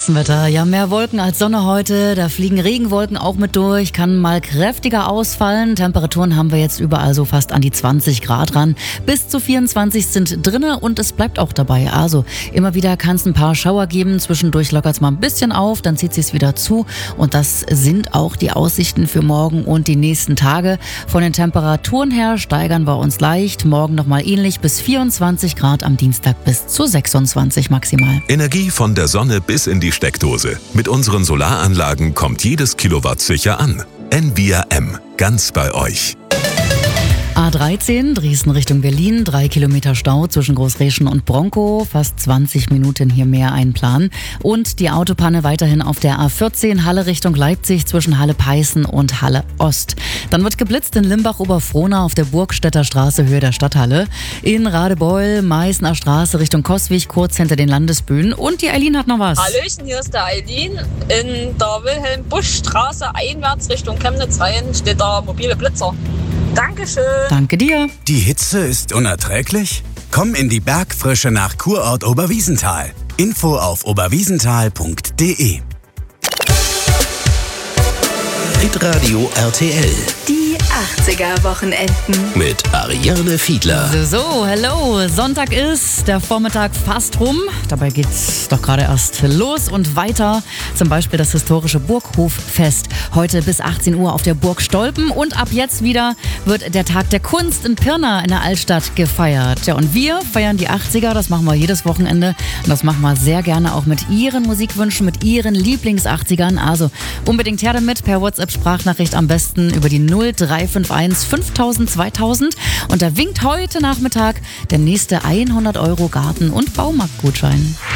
Spitzenwetter. Ja, mehr Wolken als Sonne heute. Da fliegen Regenwolken auch mit durch. Kann mal kräftiger ausfallen. Temperaturen haben wir jetzt überall so fast an die 20 Grad ran. Bis zu 24 sind drinne und es bleibt auch dabei. Also immer wieder kann es ein paar Schauer geben. Zwischendurch lockert es mal ein bisschen auf, dann zieht es wieder zu. Und das sind auch die Aussichten für morgen und die nächsten Tage. Von den Temperaturen her steigern wir uns leicht. Morgen nochmal ähnlich bis 24 Grad, am Dienstag bis zu 26 maximal. Energie von der Sonne bis in die Steckdose. Mit unseren Solaranlagen kommt jedes Kilowatt sicher an. Envia M. Ganz bei euch. A13, Dresden Richtung Berlin, 3 Kilometer Stau zwischen Großreschen und Bronkow, fast 20 Minuten hier mehr einplanen. Und die Autopanne weiterhin auf der A14, Halle Richtung Leipzig zwischen Halle-Peißen und Halle Ost. Dann wird geblitzt in Limbach-Oberfrohna auf der Burgstädter Straße Höhe der Stadthalle. In Radebeul, Meißner Straße Richtung Coswig, kurz hinter den Landesbühnen. Und die Eileen hat noch was. Hallöchen, hier ist der Eileen. In der Wilhelm-Busch-Straße einwärts Richtung Chemnitz rein steht der mobile Blitzer. Dankeschön. Danke dir. Die Hitze ist unerträglich? Komm in die Bergfrische nach Kurort Oberwiesenthal. Info auf oberwiesenthal.de. Hitradio RTL. Die 80er-Wochenenden. Mit Ariane Fiedler. So, hello. Sonntag ist der Vormittag fast rum. Dabei geht's doch gerade erst los und weiter. Zum Beispiel das historische Burghoffest. Heute bis 18 Uhr auf der Burg Stolpen. Und ab jetzt wieder wird der Tag der Kunst in Pirna in der Altstadt gefeiert. Ja, und wir feiern die 80er. Das machen wir jedes Wochenende. Und das machen wir sehr gerne auch mit Ihren Musikwünschen, mit Ihren Lieblings-80ern. Also unbedingt her damit per WhatsApp-Sprachnachricht, am besten über die 0351 5000 2000. Und da winkt heute Nachmittag der nächste 100 € Garten- und Baumarktgutschein.